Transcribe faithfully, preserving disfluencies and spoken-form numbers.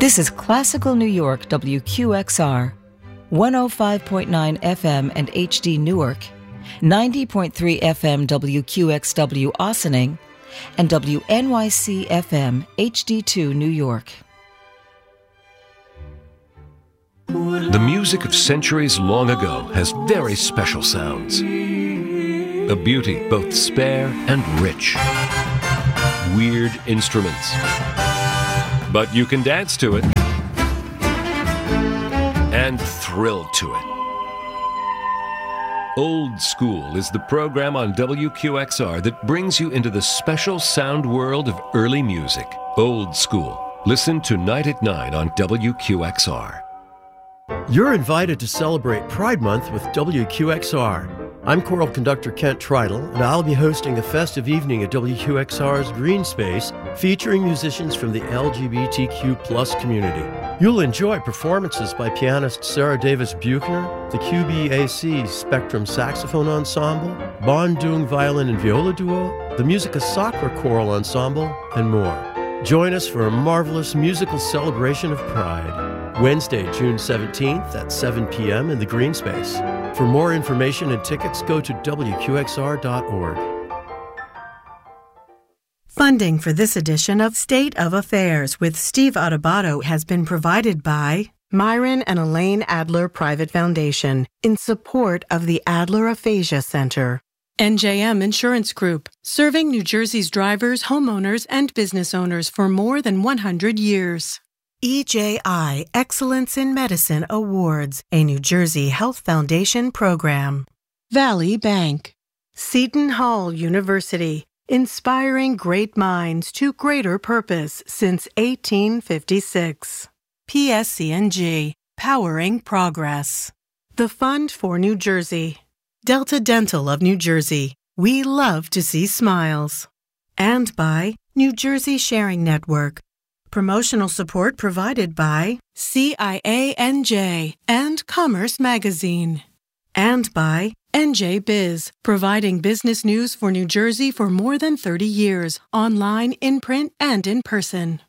This is Classical New York W Q X R, one oh five point nine F M and H D Newark, ninety point three F M W Q X W Ossining, and W N Y C F M H D two New York. The music of centuries long ago has very special sounds. A beauty both spare and rich. Weird instruments. But you can dance to it and thrill to it. Old School is the program on W Q X R that brings you into the special sound world of early music. Old School. Listen tonight at nine on W Q X R. You're invited to celebrate Pride Month with W Q X R. I'm choral conductor Kent Tridle, and I'll be hosting a festive evening at W Q X R's Green Space featuring musicians from the L G B T Q plus community. You'll enjoy performances by pianist Sarah Davis Buchner, the Q B A C Spectrum Saxophone Ensemble, Bon Dung Violin and Viola Duo, the Musica Sacra Choral Ensemble, and more. Join us for a marvelous musical celebration of Pride. Wednesday, June seventeenth at seven p.m. in the Green Space. For more information and tickets, go to W Q X R dot org. Funding for this edition of State of Affairs with Steve Adubato has been provided by Myron and Elaine Adler Private Foundation in support of the Adler Aphasia Center. N J M Insurance Group, serving New Jersey's drivers, homeowners, and business owners for more than one hundred years. E J I Excellence in Medicine Awards, a New Jersey Health Foundation program. Valley Bank. Seton Hall University, inspiring great minds to greater purpose since eighteen fifty-six. P S C N G, powering progress. The Fund for New Jersey. Delta Dental of New Jersey. We love to see smiles. And by New Jersey Sharing Network. Promotional support provided by C I A N J and Commerce Magazine. And by N J Biz, providing business news for New Jersey for more than thirty years, online, in print, and in person.